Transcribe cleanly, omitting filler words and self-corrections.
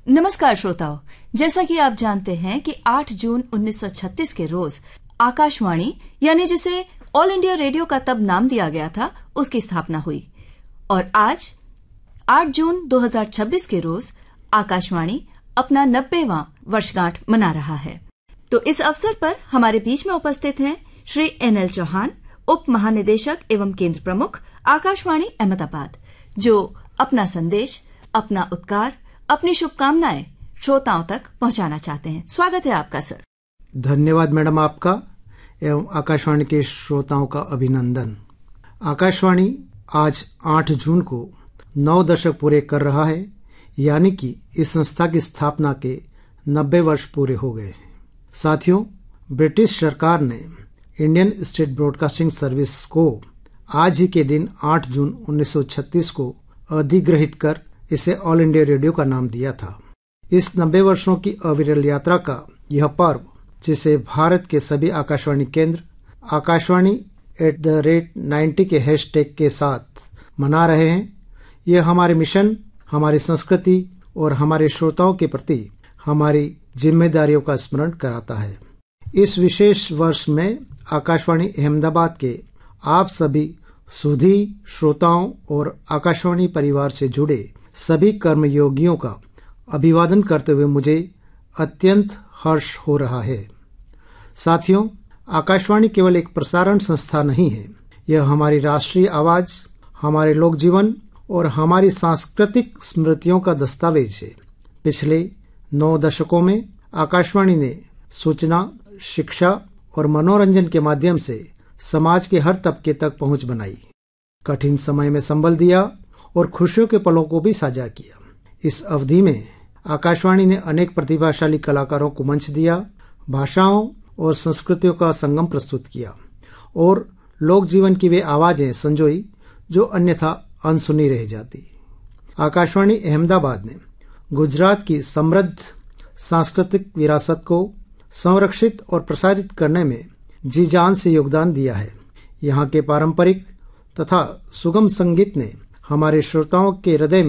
नमस्कार श्रोताओं, जैसा कि आप जानते हैं कि 8 जून 1936 के रोज आकाशवाणी यानी जिसे ऑल इंडिया रेडियो का तब नाम दिया गया था, उसकी स्थापना हुई और आज 8 जून 2026 के रोज आकाशवाणी अपना 90वां वर्षगांठ मना रहा है। तो इस अवसर पर हमारे बीच में उपस्थित हैं श्री NL चौहान, उप महानिदेशक एवं केंद्र प्रमुख, आकाशवाणी अहमदाबाद, जो अपना संदेश, अपना उत्कार, अपनी शुभकामनाएं श्रोताओं तक पहुंचाना चाहते हैं। स्वागत है आपका सर। धन्यवाद मैडम आपका एवं आकाशवाणी के श्रोताओं का अभिनंदन। आकाशवाणी आज 8 जून को 9 दशक पूरे कर रहा है, यानी कि इस संस्था की स्थापना के 90 वर्ष पूरे हो गए। साथियों, ब्रिटिश सरकार ने इंडियन स्टेट ब्रॉडकास्टिंग सर्विस को आज ही के दिन 8 जून 1936 को अधिग्रहित कर इसे ऑल इंडिया रेडियो का नाम दिया था। इस 90 वर्षों की अविरल यात्रा का यह पर्व, जिसे भारत के सभी आकाशवाणी केंद्र आकाशवाणी @90 के हैशटैग के साथ मना रहे हैं, यह हमारे मिशन, हमारी संस्कृति और हमारे श्रोताओं के प्रति हमारी जिम्मेदारियों का स्मरण कराता है। इस विशेष वर्ष में आकाशवाणी अहमदाबाद के आप सभी सुधी श्रोताओं और आकाशवाणी परिवार से जुड़े सभी कर्मयोगियों का अभिवादन करते हुए मुझे अत्यंत हर्ष हो रहा है। साथियों, आकाशवाणी केवल एक प्रसारण संस्था नहीं है, यह हमारी राष्ट्रीय आवाज, हमारे लोक जीवन और हमारी सांस्कृतिक स्मृतियों का दस्तावेज है। पिछले 9 दशकों में आकाशवाणी ने सूचना, शिक्षा और मनोरंजन के माध्यम से समाज के हर तबके तक पहुंच बनाई, कठिन समय में संबल दिया और खुशियों के पलों को भी साझा किया। इस अवधि में आकाशवाणी ने अनेक प्रतिभाशाली कलाकारों को मंच दिया, भाषाओं और संस्कृतियों का संगम प्रस्तुत किया और लोक जीवन की वे आवाजें संजोई जो अन्यथा अनसुनी रह जाती। आकाशवाणी अहमदाबाद ने गुजरात की समृद्ध सांस्कृतिक विरासत को संरक्षित और प्रसारित करने में जी जान से योगदान दिया है। यहाँ के पारंपरिक तथा सुगम संगीत ने हमारे श्रोताओं के हृदय